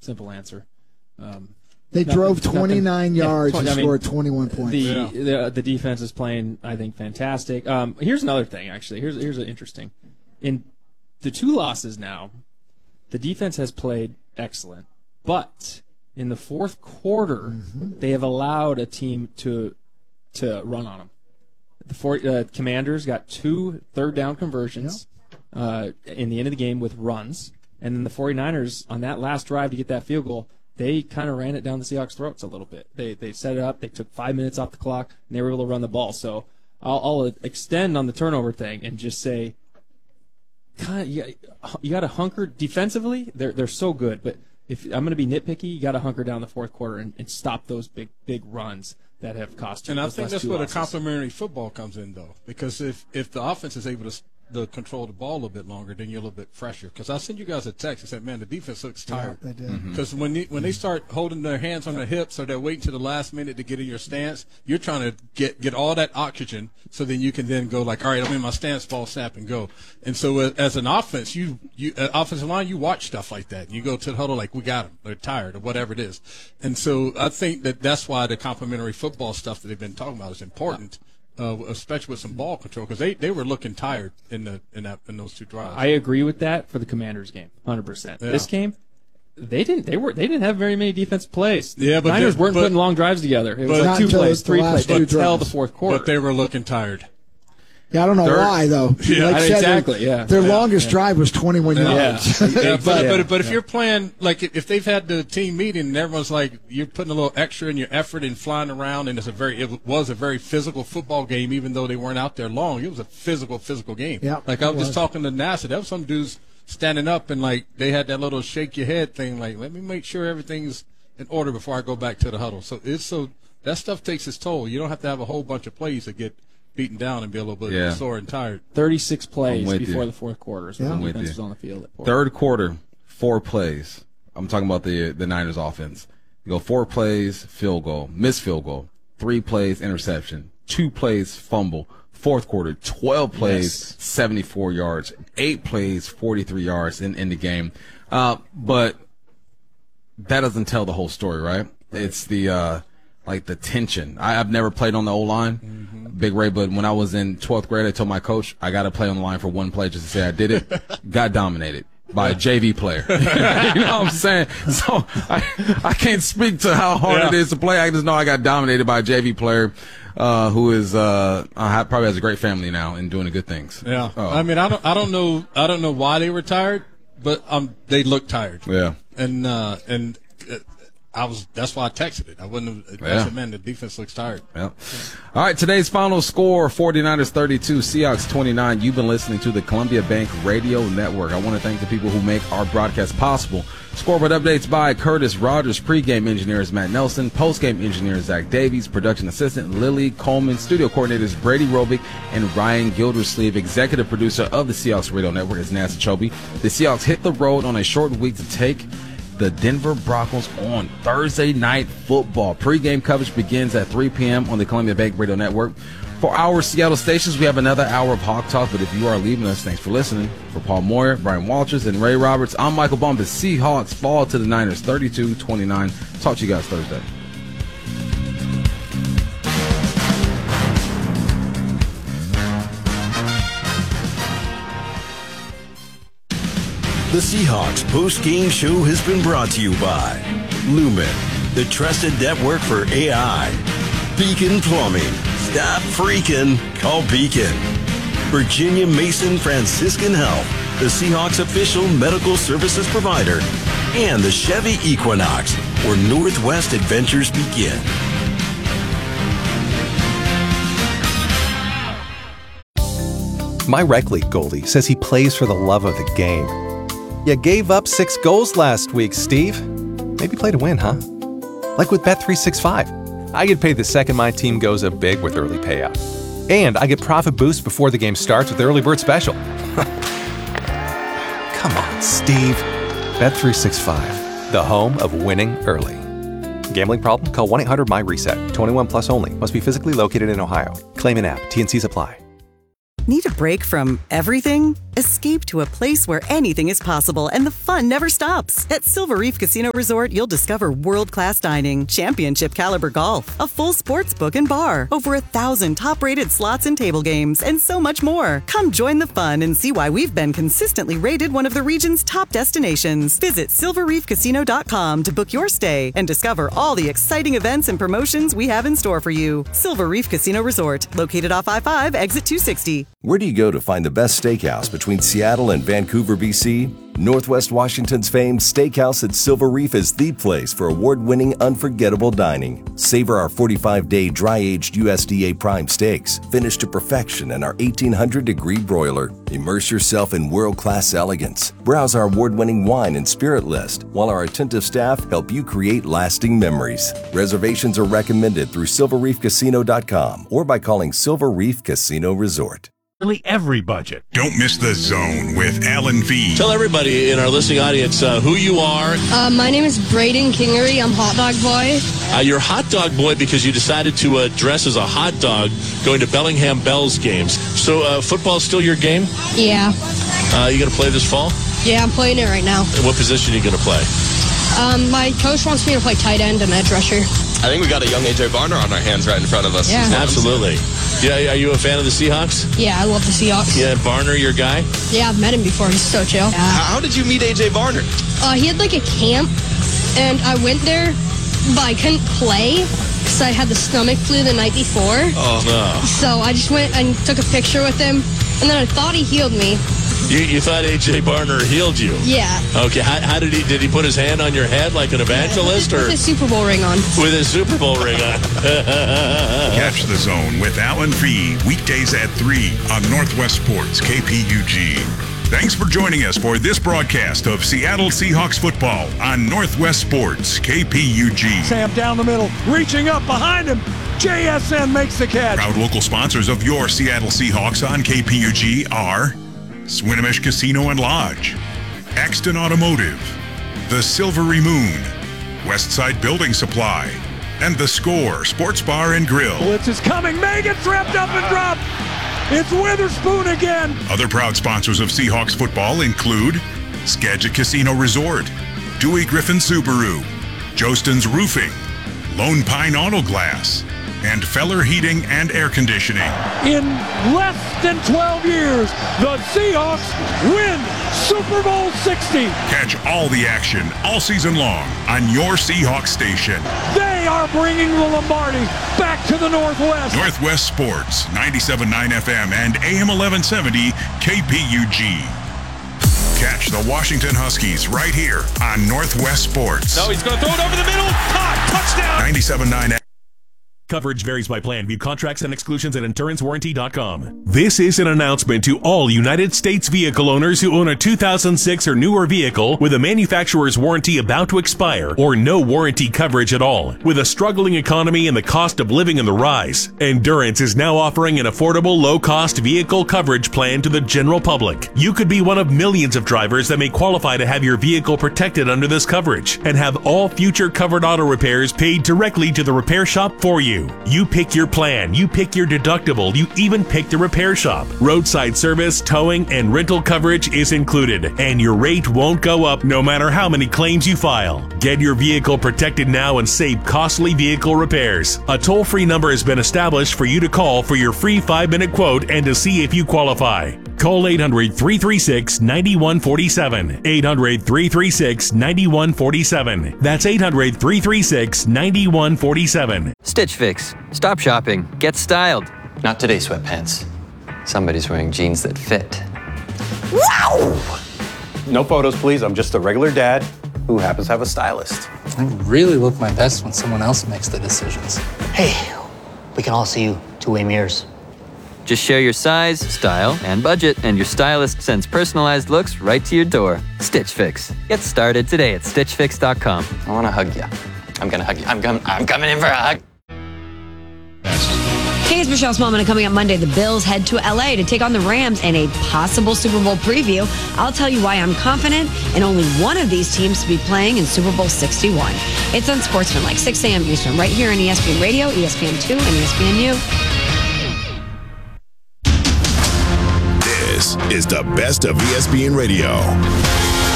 Simple answer. They drove 29 yards and scored 21 points. The defense is playing, I think, fantastic. Here's another thing, actually. Here's an interesting. In the 2 losses now, the defense has played excellent, but in the fourth quarter, they have allowed a team to run on them. The Commanders got 2 third-down conversions in the end of the game with runs, and then the 49ers, on that last drive to get that field goal, they kind of ran it down the Seahawks' throats a little bit. They set it up. They took 5 minutes off the clock, and they were able to run the ball. So I'll extend on the turnover thing and just say, you got to hunker defensively. They're so good, but if I'm going to be nitpicky, you got to hunker down the fourth quarter and stop those big runs that have cost you. And I think that's where the complementary football comes in, though, because if the offense is able to control the ball a little bit longer, then you're a little bit fresher. Because I sent you guys a text and said, man, the defense looks tired. Yeah, they did. Because when they start holding their hands on their hips or they're waiting to the last minute to get in your stance, you're trying to get all that oxygen so then you can then go like, all right, I'm in my stance, ball snap, and go. And so as an offense, you offensive line, you watch stuff like that. You go to the huddle like, we got them. They're tired or whatever it is. And so I think that's why the complementary football stuff that they've been talking about is important. Especially with some ball control, because they were looking tired in those 2 drives. I agree with that for the Commanders game, 100%. Yeah. This game, they didn't have very many defensive plays. Yeah, but Niners weren't putting long drives together. It was like 2 plays, 3 plays until the fourth quarter. But they were looking tired. Yeah, I don't know why though. Yeah, like exactly. Their longest drive was 21 yards. But if you're playing like if they've had the team meeting and everyone's like you're putting a little extra in your effort and flying around, and it was a very physical football game, even though they weren't out there long. It was a physical game. Yeah, like I was just talking to NASA. There was some dudes standing up and like they had that little shake your head thing. Like, let me make sure everything's in order before I go back to the huddle. So that stuff takes its toll. You don't have to have a whole bunch of plays to get beaten down and be a little bit sore and tired. 36 plays before the fourth quarter. So the defense was on the field. Third quarter, 4 plays. I'm talking about the Niners offense. You go 4 plays, field goal, missed field goal, 3 plays, interception, 2 plays, fumble. Fourth quarter, 12 plays, 74 yards, 8 plays, 43 yards in the game. But that doesn't tell the whole story, right? It's the tension. I've never played on the O-line, Big Ray, but when I was in 12th grade, I told my coach I got to play on the line for 1 play just to say I did it. Got dominated by a JV player. You know what I'm saying? So I can't speak to how hard it is to play. I just know I got dominated by a JV player who is probably has a great family now and doing the good things. Yeah. I mean, I don't know why they were tired, but they looked tired. Yeah. And that's why I texted it. I wouldn't have. I said, man, the defense looks tired. Yeah. All right, today's final score, 49ers 32, Seahawks 29. You've been listening to the Columbia Bank Radio Network. I want to thank the people who make our broadcast possible. Scoreboard updates by Curtis Rogers. Pregame engineer is Matt Nelson. Postgame engineer is Zach Davies. Production assistant Lily Coleman. Studio coordinators Brady Robick and Ryan Gildersleeve. Executive producer of the Seahawks Radio Network is NASA Chobe. The Seahawks hit the road on a short week to take the Denver Broncos on Thursday Night Football. Pre-game coverage begins at 3 p.m. on the Columbia Bank Radio Network. For our Seattle stations, we have another hour of Hawk Talk, but if you are leaving us, thanks for listening. For Paul Moyer, Brian Walters, and Ray Roberts, I'm Michael Baum. The Seahawks fall to the Niners 32-29. Talk to you guys Thursday. The Seahawks post-game show has been brought to you by Lumen, the trusted network for AI. Beacon Plumbing. Stop freaking. Call Beacon. Virginia Mason Franciscan Health, the Seahawks official medical services provider. And the Chevy Equinox, where Northwest adventures begin. My rec league goalie says he plays for the love of the game. You gave up 6 goals last week, Steve. Maybe play to win, huh? Like with Bet365. I get paid the second my team goes up big with early payout. And I get profit boost before the game starts with the early bird special. Come on, Steve. Bet365, the home of winning early. Gambling problem? Call 1-800-MY-RESET. 21 plus only. Must be physically located in Ohio. Claim an app. T&Cs apply. Need a break from everything? Escape to a place where anything is possible and the fun never stops. At Silver Reef Casino Resort, you'll discover world-class dining, championship caliber golf, a full sports book and bar, over 1,000 top-rated slots and table games, and so much more. Come join the fun and see why we've been consistently rated one of the region's top destinations. Visit silverreefcasino.com to book your stay and discover all the exciting events and promotions we have in store for you. Silver Reef Casino Resort, located off I-5, exit 260. Where do you go to find the best steakhouse between Seattle and Vancouver, BC? Northwest Washington's famed Steakhouse at Silver Reef is the place for award-winning, unforgettable dining. Savor our 45-day dry-aged USDA prime steaks, finished to perfection in our 1,800-degree broiler. Immerse yourself in world-class elegance. Browse our award-winning wine and spirit list, while our attentive staff help you create lasting memories. Reservations are recommended through silverreefcasino.com or by calling Silver Reef Casino Resort. Every budget. Don't miss The Zone with Alan V. Tell everybody in our listening audience who you are. My name is Braden Kingery. I'm Hot Dog Boy. You're Hot Dog Boy because you decided to dress as a hot dog going to Bellingham Bells games. So football's still your game? Yeah. You going to play this fall? Yeah, I'm playing it right now. And what position are you going to play? My coach wants me to play tight end and edge rusher. I think we got a young A.J. Barner on our hands right in front of us. Yeah. Absolutely. Yeah, are you a fan of the Seahawks? Yeah, I love the Seahawks. Yeah, Barner, your guy? Yeah, I've met him before. He's so chill. Yeah. How did you meet A.J. Barner? He had like a camp, and I went there, but I couldn't play because I had the stomach flu the night before. Oh, no. So I just went and took a picture with him, and then I thought he healed me. You thought A.J. Barner healed you? Yeah. Okay, how did he put his hand on your head like an evangelist? With his Super Bowl ring on. With his Super Bowl ring on. Catch The Zone with Alan V. Weekdays at 3 on Northwest Sports KPUG. Thanks for joining us for this broadcast of Seattle Seahawks football on Northwest Sports KPUG. Sam down the middle, reaching up behind him. JSN makes the catch. Proud local sponsors of your Seattle Seahawks on KPUG are Swinomish Casino and Lodge, Axton Automotive, The Silvery Moon, Westside Building Supply, and The Score Sports Bar and Grill. Blitz is coming. Megan's wrapped up and dropped. It's Witherspoon again. Other proud sponsors of Seahawks football include Skagit Casino Resort, Dewey Griffin Subaru, Jostin's Roofing, Lone Pine Auto Glass, and Feller Heating and Air Conditioning. In less than 12 years, the Seahawks win Super Bowl 60. Catch all the action all season long on your Seahawks station. They are bringing the Lombardi back to the Northwest. Northwest Sports, 97.9 FM and AM 1170 KPUG. Catch the Washington Huskies right here on Northwest Sports. No, he's going to throw it over the middle. Caught. Touchdown. 97.9 Coverage varies by plan. View contracts and exclusions at InsuranceWarranty.com. This is an announcement to all United States vehicle owners who own a 2006 or newer vehicle with a manufacturer's warranty about to expire or no warranty coverage at all. With a struggling economy and the cost of living on the rise, Endurance is now offering an affordable, low-cost vehicle coverage plan to the general public. You could be one of millions of drivers that may qualify to have your vehicle protected under this coverage and have all future covered auto repairs paid directly to the repair shop for you. You pick your plan, you pick your deductible, you even pick the repair shop. Roadside service, towing, and rental coverage is included, and your rate won't go up no matter how many claims you file. Get your vehicle protected now and save costly vehicle repairs. A toll-free number has been established for you to call for your free 5-minute quote and to see if you qualify. Call 800-336-9147. 800-336-9147. That's 800-336-9147. Stitch Fix. Stop shopping. Get styled. Not today, sweatpants. Somebody's wearing jeans that fit. Wow! No photos, please. I'm just a regular dad who happens to have a stylist. I really look my best when someone else makes the decisions. Hey, we can all see you two-way mirrors. Just share your size, style, and budget, and your stylist sends personalized looks right to your door. Stitch Fix. Get started today at StitchFix.com. I want to hug you. I'm going to hug you. I'm coming in for a hug. Hey, it's Michelle Smallman, and coming up Monday, the Bills head to L.A. to take on the Rams in a possible Super Bowl preview. I'll tell you why I'm confident in only one of these teams to be playing in Super Bowl 61. It's on Sportsman, 6 a.m. Eastern, right here on ESPN Radio, ESPN2, and ESPNU. This is the best of ESPN Radio.